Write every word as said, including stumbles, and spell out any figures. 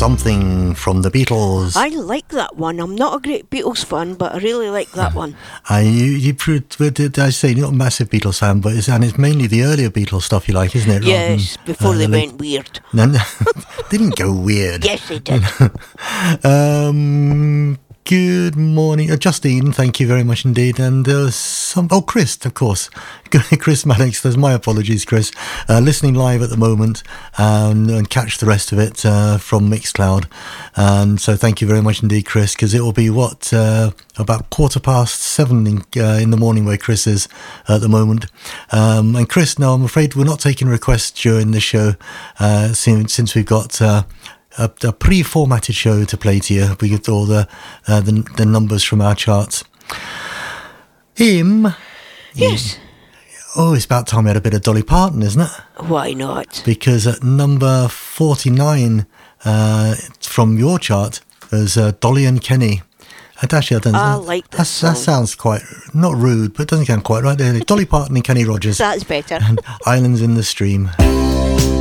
Something from the Beatles. I like that one. I'm not a great Beatles fan, but I really like that one. Uh, you, you proved, did I say, you're not a massive Beatles fan, but it's, and it's mainly the earlier Beatles stuff you like, isn't it? Yes, than, before uh, they the went weird. No, no, they didn't go weird. Yes, they did. um, good morning, uh, Justine. Thank you very much indeed. And there was some. Oh, Chris, of course. Chris Maddox. There's my apologies, Chris. Uh, listening live at the moment, um, and catch the rest of it uh, from Mixcloud. And so, thank you very much indeed, Chris. Because it will be what uh, about quarter past seven in, uh, in the morning where Chris is at the moment. Um, and Chris, no, I'm afraid we're not taking requests during the show uh, since, since we've got. Uh, A, a pre-formatted show to play to you. We get all the, uh, the the numbers from our charts. Him, Yes. Oh, it's about time we had a bit of Dolly Parton, isn't it? Why not? Because at number forty-nine uh, from your chart is uh, Dolly and Kenny. And actually, I don't I know. like that That song. sounds quite not rude, but it doesn't sound quite right. There, Dolly Parton and Kenny Rogers. That's better. And Islands in the Stream.